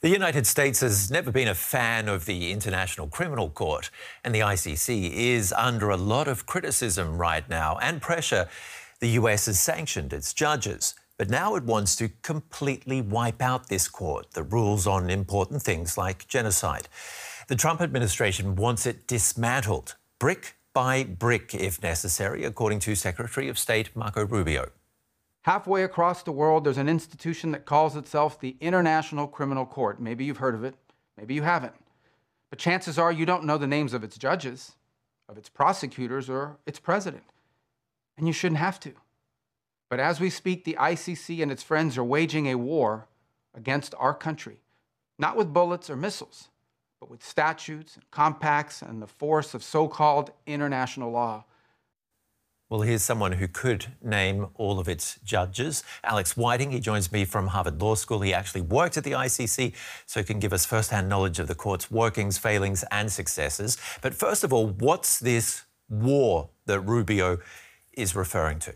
The United States has never been a fan of the International Criminal Court, and the ICC is under a lot of criticism right now and pressure. The US has sanctioned its judges, but now it wants to completely wipe out this court that rules on important things like genocide. The Trump administration wants it dismantled, brick by brick if necessary, according to Secretary of State Marco Rubio. Halfway across the world, there's an institution that calls itself the International Criminal Court. Maybe you've heard of it, maybe you haven't. But chances are you don't know the names of its judges, of its prosecutors, or its president. And you shouldn't have to. But as we speak, the ICC and its friends are waging a war against our country, not with bullets or missiles, but with statutes and compacts and the force of so-called international law. Well, here's someone who could name all of its judges. Alex Whiting, he joins me from Harvard Law School. He actually worked at the ICC, so he can give us first-hand knowledge of the court's workings, failings and successes. But first of all, what's this war that Rubio is referring to?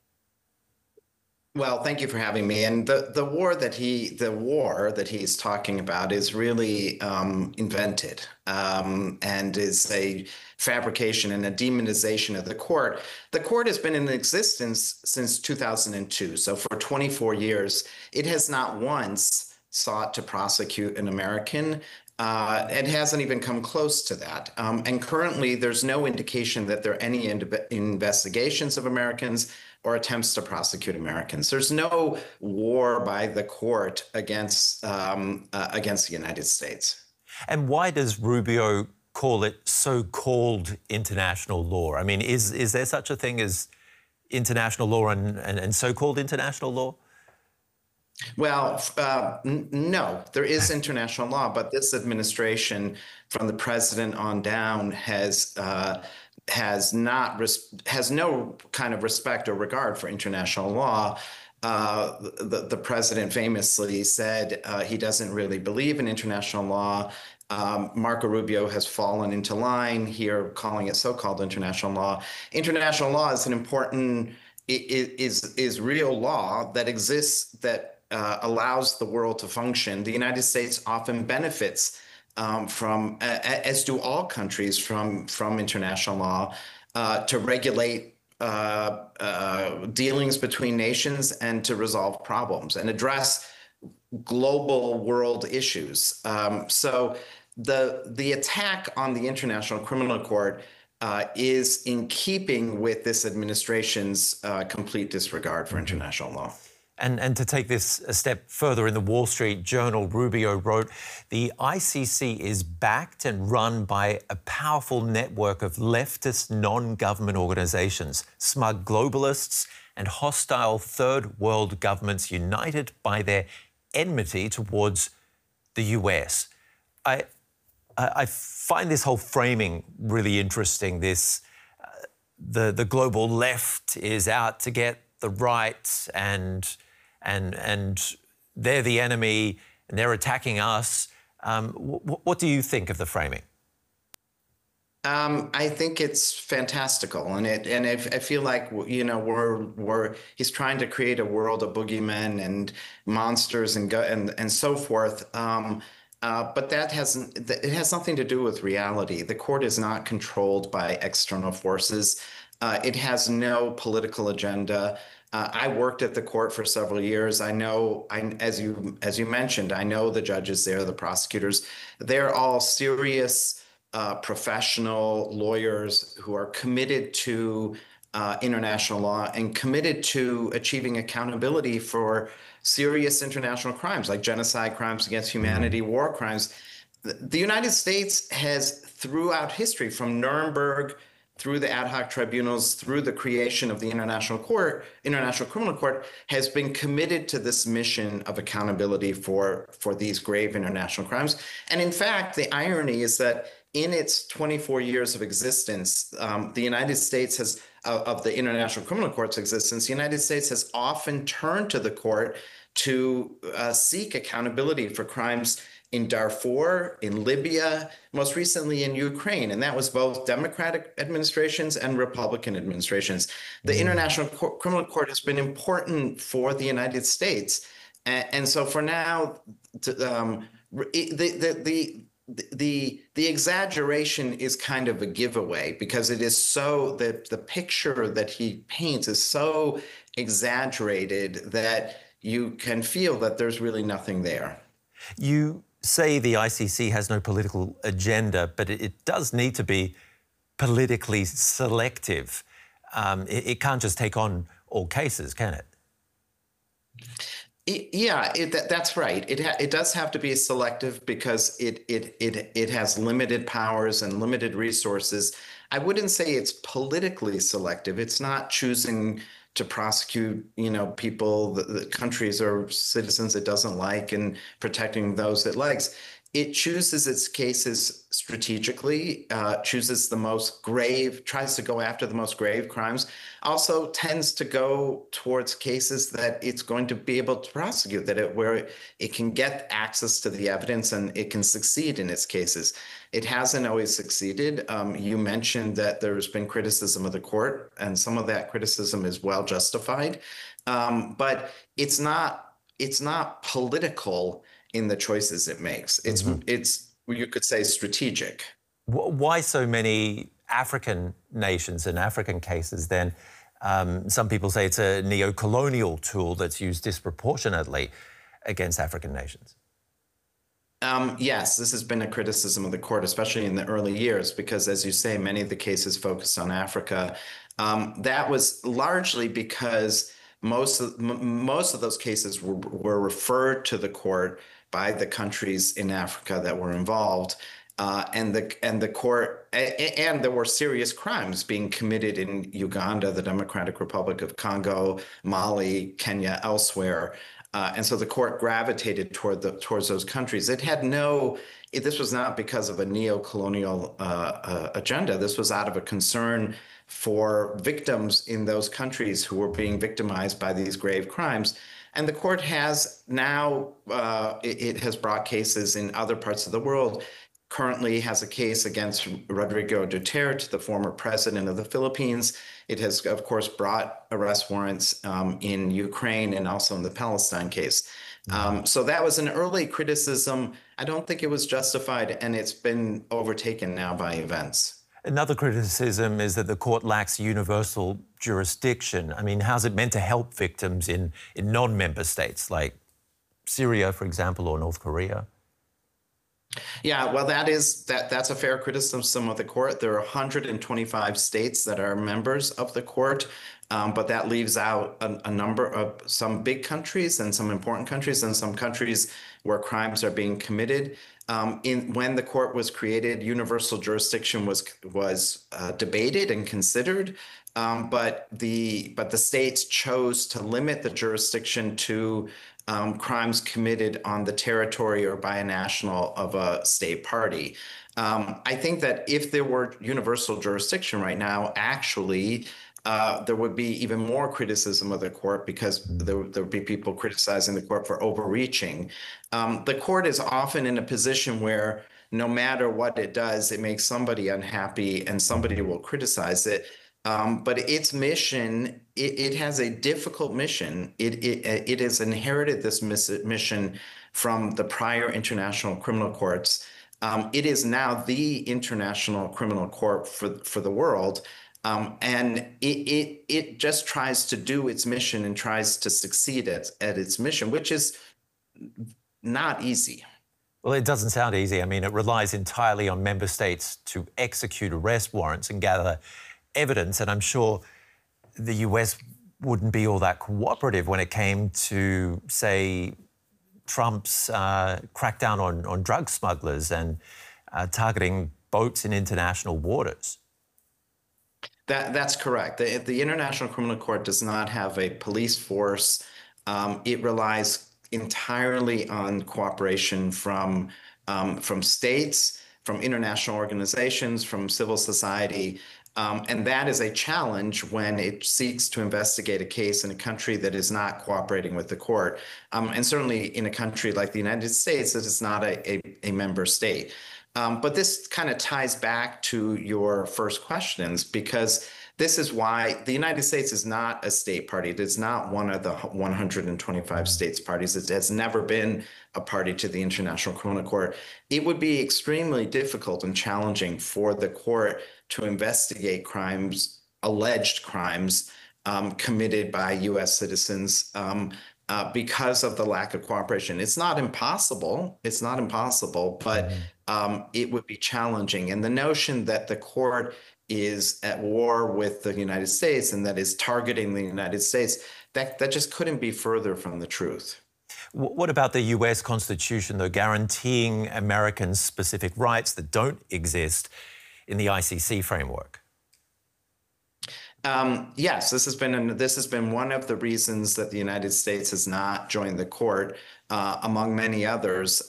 Well, thank you for having me. And the war that he's talking about is really invented and is a fabrication and a demonization of the court. The court has been in existence since 2002. So for 24 years, it has not once sought to prosecute an American. It hasn't even come close to that. And currently, there's no indication that there are any investigations of Americans or attempts to prosecute Americans. There's no war by the court against the United States. And why does Rubio call it so-called international law? I mean, is there such a thing as international law and so-called international law? Well, no, there is international law, but this administration, from the president on down, has no kind of respect or regard for international law. The president famously said he doesn't really believe in international law. Marco Rubio has fallen into line here, calling it so-called international law. International law is an important is real law that exists that allows the world to function. The United States often benefits from, as do all countries, from international law to regulate dealings between nations and to resolve problems and address global world issues. So the attack on the International Criminal Court is in keeping with this administration's complete disregard for international law. And to take this a step further, in the Wall Street Journal, Rubio wrote, the ICC is backed and run by a powerful network of leftist non-government organizations, smug globalists and hostile third world governments united by their enmity towards the US. I find this whole framing really interesting. This, the global left is out to get the right and they're the enemy and they're attacking us. What do you think of the framing? I think it's fantastical, and I feel like, you know, he's trying to create a world of boogeymen and monsters and so forth. But it has nothing to do with reality. The court is not controlled by external forces. It has no political agenda. I worked at the court for several years. I know, as you mentioned, I know the judges there, the prosecutors. They're all serious, professional lawyers who are committed to international law and committed to achieving accountability for serious international crimes like genocide, crimes against humanity, war crimes. The United States has, throughout history, from Nuremberg through the ad hoc tribunals, through the creation of the International Criminal Court, has been committed to this mission of accountability for these grave international crimes. And in fact, the irony is that in its 24 years of existence, the United States has, of the International Criminal Court's existence, the United States has often turned to the court to seek accountability for crimes in Darfur, in Libya, most recently in Ukraine. And that was both Democratic administrations and Republican administrations. The International Criminal Court has been important for the United States. And so for now, the exaggeration is kind of a giveaway because it is so that the picture that he paints is so exaggerated that you can feel that there's really nothing there. You say the ICC has no political agenda, but it does need to be politically selective. It can't just take on all cases, can it? That's right. It does have to be selective because it has limited powers and limited resources. I wouldn't say it's politically selective. It's not choosing to prosecute, people, the countries or citizens it doesn't like, and protecting those it likes. It chooses its cases strategically, chooses the most grave, tries to go after the most grave crimes, also tends to go towards cases that it's going to be able to prosecute, where it can get access to the evidence and it can succeed in its cases. It hasn't always succeeded. You mentioned that there's been criticism of the court, and some of that criticism is well justified, but it's not political in the choices it makes. It's you could say strategic. Why so many African nations and African cases then? Some people say it's a neo-colonial tool that's used disproportionately against African nations. Yes, this has been a criticism of the court, especially in the early years, because as you say, many of the cases focused on Africa. That was largely because most of those cases were referred to the court by the countries in Africa that were involved, and the court, and there were serious crimes being committed in Uganda, the Democratic Republic of Congo, Mali, Kenya, elsewhere, and so the court gravitated towards those countries. This was not because of a neo-colonial agenda. This was out of a concern for victims in those countries who were being victimized by these grave crimes. And the court has now, it has brought cases in other parts of the world, currently has a case against Rodrigo Duterte, the former president of the Philippines. It has, of course, brought arrest warrants in Ukraine and also in the Palestine case. So that was an early criticism. I don't think it was justified, and it's been overtaken now by events. Another criticism is that the court lacks universal jurisdiction. I mean, how's it meant to help victims in non-member states like Syria, for example, or North Korea? Yeah, well, that's a fair criticism of the court. There are 125 states that are members of the court, but that leaves out a number of some big countries and some important countries and some countries where crimes are being committed. When the court was created, universal jurisdiction was debated and considered, but the states chose to limit the jurisdiction to crimes committed on the territory or by a national of a state party. I think that if there were universal jurisdiction right now, actually, there would be even more criticism of the court because there would be people criticizing the court for overreaching. The court is often in a position where no matter what it does, it makes somebody unhappy and somebody will criticize it. But its mission, it has a difficult mission. It has inherited this mission from the prior international criminal courts. It is now the international criminal court for the world. And it just tries to do its mission and tries to succeed at its mission, which is not easy. Well, it doesn't sound easy. I mean, it relies entirely on member states to execute arrest warrants and gather evidence. And I'm sure the US wouldn't be all that cooperative when it came to, say, Trump's crackdown on drug smugglers and targeting boats in international waters. That's correct. The International Criminal Court does not have a police force. It relies entirely on cooperation from states, from international organizations, from civil society. And that is a challenge when it seeks to investigate a case in a country that is not cooperating with the court. And certainly in a country like the United States, that is not a member state. But this kind of ties back to your first questions, because This is why the United States is not a state party. It is not one of the 125 states parties. It has never been a party to the International Criminal Court. It would be extremely difficult and challenging for the court to investigate crimes, alleged crimes, committed by U.S. citizens because of the lack of cooperation. It's not impossible. It's not impossible, but it would be challenging. And the notion that the court is at war with the United States and that is targeting the United States, that just couldn't be further from the truth. What about the US Constitution, though, guaranteeing Americans specific rights that don't exist in the ICC framework? Yes, this has been one of the reasons that the United States has not joined the court, among many others.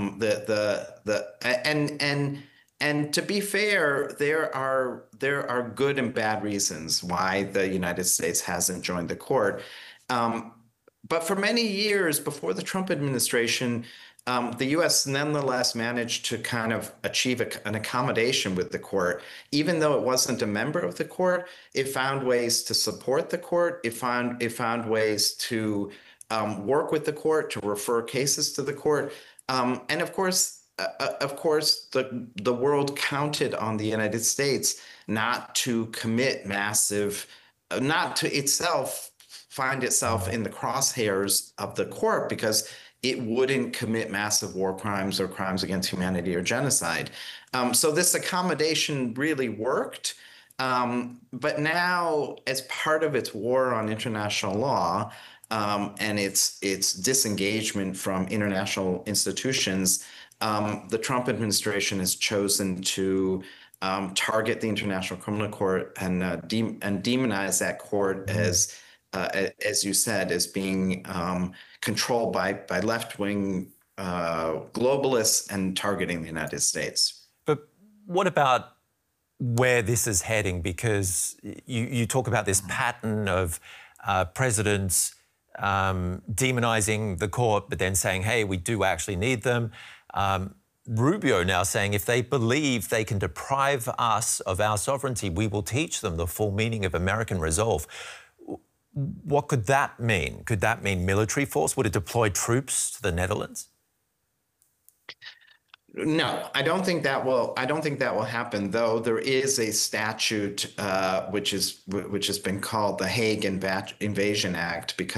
And to be fair, there are good and bad reasons why the United States hasn't joined the court. But for many years before the Trump administration, the U.S. nonetheless managed to kind of achieve an accommodation with the court. Even though it wasn't a member of the court, it found ways to support the court. It found ways to work with the court, to refer cases to the court. And of course, the world counted on the United States not to commit massive, not to itself find itself in the crosshairs of the court because it wouldn't commit massive war crimes or crimes against humanity or genocide. So this accommodation really worked. But now, as part of its war on international law and its disengagement from international institutions, the Trump administration has chosen to target the International Criminal Court and demonize that court as you said, as being controlled by left-wing globalists and targeting the United States. But what about where this is heading? Because you talk about this pattern of presidents demonizing the court, but then saying, hey, we do actually need them. Rubio now saying if they believe they can deprive us of our sovereignty, we will teach them the full meaning of American resolve. What could that mean? Could that mean military force? Would it deploy troops to the Netherlands? No, I don't think that will happen. Though there is a statute which has been called the Hague Invasion Act because